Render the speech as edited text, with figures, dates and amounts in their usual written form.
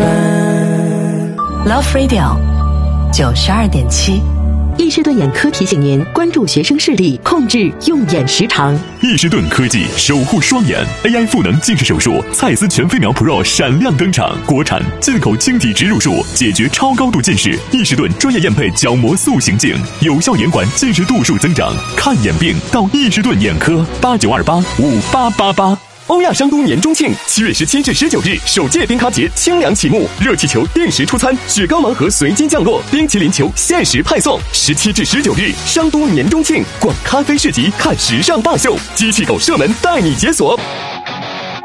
Love Radio 92.7。 易士顿眼科提醒您关注学生视力，控制用眼时长。 易士顿科技守护双眼 AI 赋能近视手术，蔡司全飞秒 Pro 闪亮登场，国产进口晶体植入术，解决超高度近视。易士顿专业验配角膜塑形镜，有效延缓近视度数增长。看眼病到易士顿眼科，89285888。 欧亚商都年中庆，7月17至19日，首届冰咖节清凉启幕，热气球定时出餐，雪糕盲盒随机降落，冰淇淋球限时派送。17至19日，商都年中庆，逛咖啡市集，看时尚大秀，机器狗射门带你解锁。